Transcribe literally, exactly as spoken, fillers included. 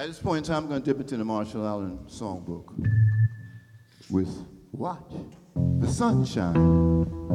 At this point in time, I'm going to dip into the Marshall Allen songbook with Watch the Sunshine.